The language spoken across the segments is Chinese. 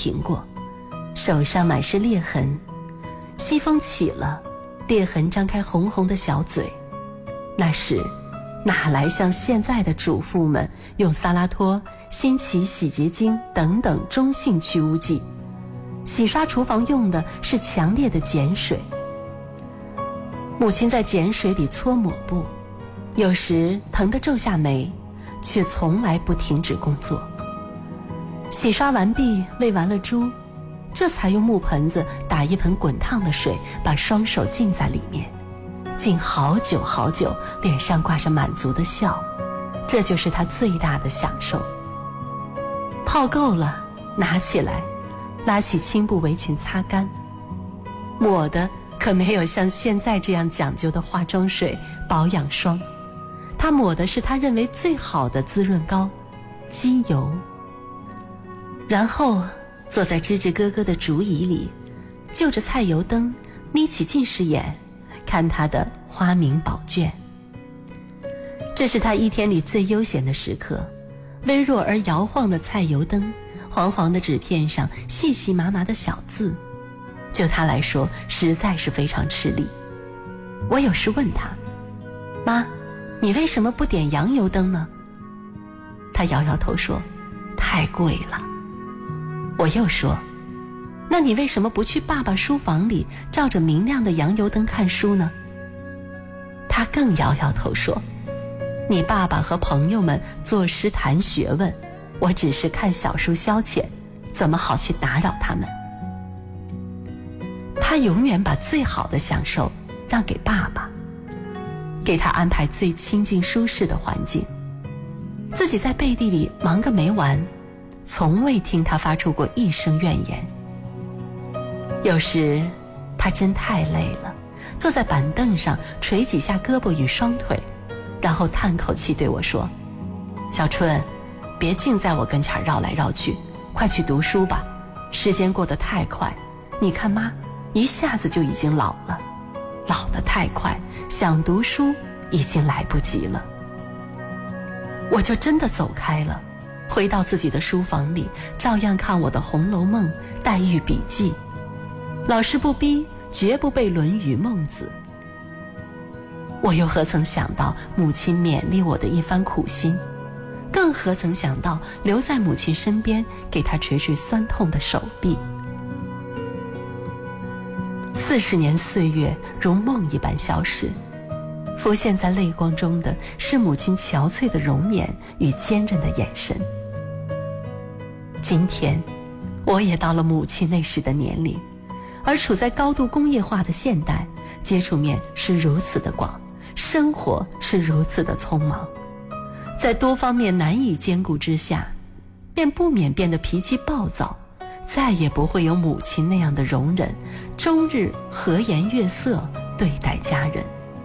停过，手上满是裂痕。西风起了，裂痕张开红红的小嘴。那时哪来像现在的主妇们用萨拉托、新奇洗洁精等等中性去污剂，洗刷厨房用的是强烈的碱水。母亲在碱水里搓抹布，有时疼得皱下眉，却从来不停止工作。洗刷完毕，喂完了猪，这才用木盆子打一盆滚烫的水，把双手浸在里面，浸好久好久，脸上挂着满足的笑。这就是他最大的享受。泡够了，拿起来，拉起青布围裙擦干。抹的可没有像现在这样讲究的化妆水、保养霜，他抹的是他认为最好的滋润膏——机油。然后坐在吱吱咯咯的竹椅里，就着菜油灯，眯起近视眼，看他的花名宝卷。这是他一天里最悠闲的时刻，微弱而摇晃的菜油灯，黄黄的纸片上细细麻麻的小字，就他来说实在是非常吃力。我有时问他：妈，你为什么不点洋油灯呢？他摇摇头说：太贵了。我又说：那你为什么不去爸爸书房里照着明亮的洋油灯看书呢？他更摇摇头说：你爸爸和朋友们作诗谈学问，我只是看小书消遣，怎么好去打扰他们？他永远把最好的享受让给爸爸，给他安排最清静舒适的环境，自己在背地里忙个没完，从未听他发出过一声怨言。有时他真太累了，坐在板凳上捶几下胳膊与双腿，然后叹口气对我说：小春，别净在我跟前绕来绕去，快去读书吧，时间过得太快，你看妈一下子就已经老了，老得太快，想读书已经来不及了。我就真的走开了，回到自己的书房里，照样看我的《红楼梦》、黛玉笔记，老师不逼，绝不背《论语》《孟子》。我又何曾想到母亲勉励我的一番苦心，更何曾想到留在母亲身边，给她捶捶酸痛的手臂。40年岁月如梦一般消逝，浮现在泪光中的是母亲憔悴的容颜与坚韧的眼神。今天我也到了母亲那时的年龄，而处在高度工业化的现代，接触面是如此的广，生活是如此的匆忙，在多方面难以兼顾之下，便不免变得脾气暴躁，再也不会有母亲那样的容忍，终日和颜悦色对待家人。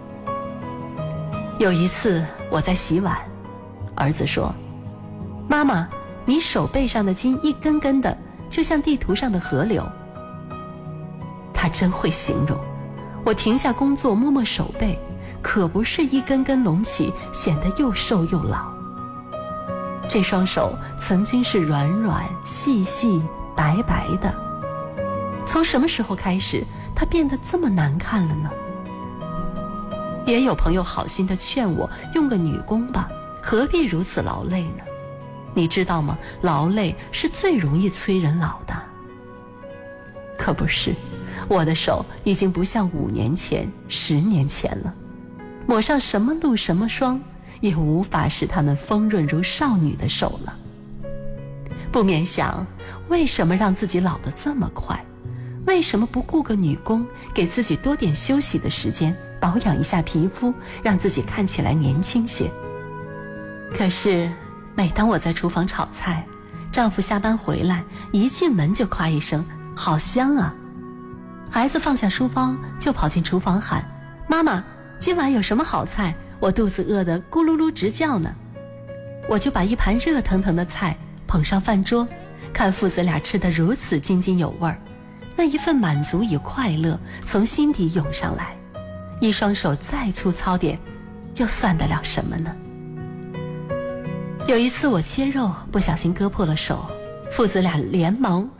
有一次我在洗碗，儿子说：妈妈，你手背上的筋一根根的，就像地图上的河流。他真会形容。我停下工作，摸摸手背，可不是一根根隆起，显得又瘦又老。这双手曾经是软软细细白白的，从什么时候开始它变得这么难看了呢？也有朋友好心地劝我用个女工吧，何必如此劳累呢？你知道吗？劳累是最容易催人老的。可不是，我的手已经不像5年前、10年前了，抹上什么露什么霜，也无法使它们丰润如少女的手了。不免想，为什么让自己老得这么快？为什么不雇个女工，给自己多点休息的时间，保养一下皮肤，让自己看起来年轻些？可是每当我在厨房炒菜，丈夫下班回来，一进门就夸一声：好香啊！孩子放下书包就跑进厨房喊：妈妈，今晚有什么好菜？我肚子饿得咕噜噜直叫呢。我就把一盘热腾腾的菜捧上饭桌，看父子俩吃得如此津津有味儿，那一份满足与快乐从心底涌上来，一双手再粗糙点，又算得了什么呢？有一次我切肉不小心割破了手，父子俩连忙